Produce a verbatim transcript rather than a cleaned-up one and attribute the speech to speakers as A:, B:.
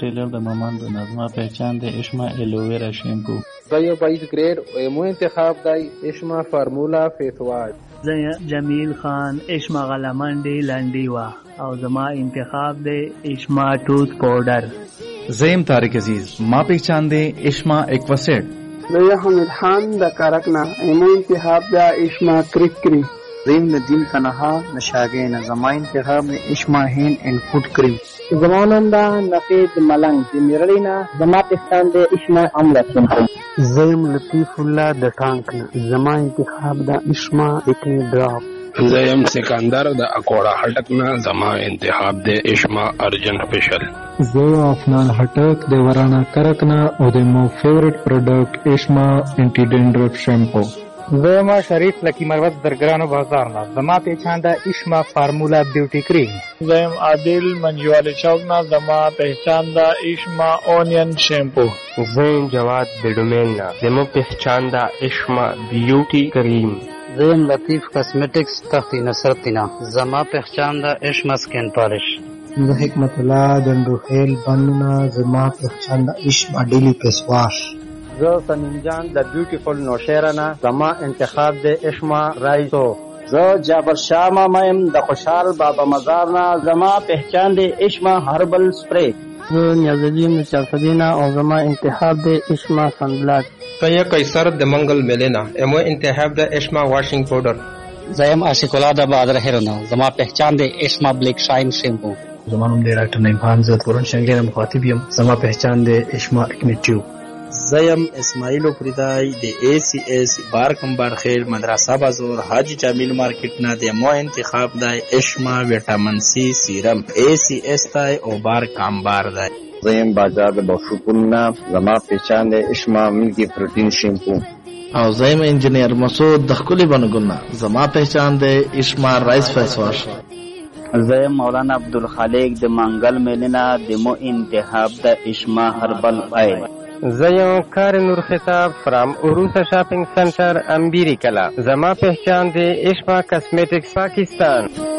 A: टेलर د مامان د زما پہچان د اشما الوویرا شیمپو.
B: زه یو بایس ګریډ مو انتخاب دی اشما فارمولا فیس واش.
C: زه جمیل خان اشما غلمنډي لنډي وا او زما انتخاب دی اشما ټوث پاوډر.
D: زیم طارق عزیز ما پہچان دے اشما ایکواسیڈ.
E: زه حمید خان د کارکنا مو انتخاب دی اشما کریک کری.
F: زیم ندیم تنها نشاگین زما انتخاب دی اشما هین ان فوڈ کریم.
G: زمانم دا نقید ملنگ دی میرلینا زما پہچان دی اشما عملت شیمپو.
E: زیم لطیف الله د ټانکنا زما انتخاب دا اشما اکنی ډراپ.
H: زیم سکندر د اکوڑا هټکنا زما انتخاب د اشما ارجن فیشل.
I: زه افنان هټک د ورانا کرکنا او د مو فیورټ پروډکټ اشما انټی ډینډرف شیمپو.
J: زما شریف لکی مروت درګرانو بازار نه زما پہچان دا اشما فارمولا بیوټی کریم.
K: زم عادل منجوالی چوک نه زما پہچان دا اشما اونین شیمپو.
L: زم جواد بیډومین نه زما پہچان دا اشما بیوټی کریم.
M: زم لطیف کاسمیټکس تختی نصرتینا زما پہچان دا اشما سکین پالش.
N: زه حکمت الله دندوخیل بننا زما پہچان دا اشما ډیلی فیس واش.
O: زه سمیم جان د بیوټیفل نوشیرنا زما انتخاب د اشما رایسو.
P: زه جابر شاه مایم د خوشحال بابا مزار نه زما پہچان د اشما هربل سپری.
Q: زه نیازالدین شرفدینا او زما انتخاب د اشما سنبلاک.
R: طیب قیصر د منگل ملینا امو انتخاب د اشما واشنگ پاؤڈر.
S: زیم عاشق الله د بادر هرنا زما پہچان د اشما بلیک شاین شیمپو.
T: زمانم د ډاکټر نعیم خان زه تورن شنګیر مخاطب یم زما پہچان د اشما اکنیټیو.
U: زیم اسماعیل پریدای د ای سی ایس بار کمبار خیل مدرسه بازار حاجی جمیل مارکیٹ نه د مو انتخاب دی اشما ویټامین سی سیرم ای سی ایس تای او بار کمبار دی.
V: زیم بازار د بوشپونه زما پہچان دی اشما ملکی پروتین شیمپو.
W: او زیم انجینیر مسعود د خپل بنګونه زما پہچان دی اشما رائس فیس واش.
P: زیم مولانا عبدالخالق د منګل ملینا د مو انتخاب د اشما هربل آیل.
X: زیم کار نور خطاب فرام عروسا شاپنگ سنٹر امبیری کلا زما پہچان دے اشما کاسمیٹکس پاکستان.